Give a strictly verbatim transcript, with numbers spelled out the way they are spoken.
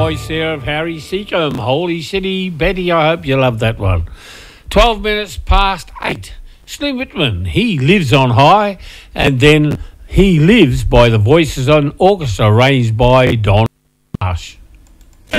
voice there of Harry Seacombe, Holy City Betty. I hope you love that one. twelve minutes past eight. Slim Whitman, He Lives on High, and then He Lives by the Voices on Orchestra, arranged by Don Marsh.